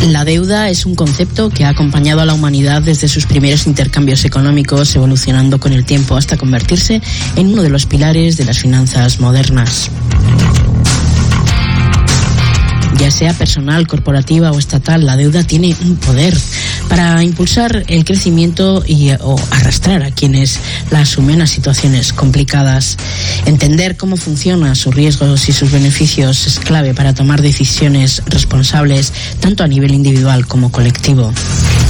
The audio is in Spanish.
La deuda es un concepto que ha acompañado a la humanidad desde sus primeros intercambios económicos, evolucionando con el tiempo hasta convertirse en uno de los pilares de las finanzas modernas. Ya sea personal, corporativa o estatal, la deuda tiene un poder para impulsar el crecimiento o arrastrar a quienes la asumen a situaciones complicadas. Entender cómo funciona, sus riesgos y sus beneficios es clave para tomar decisiones responsables tanto a nivel individual como colectivo.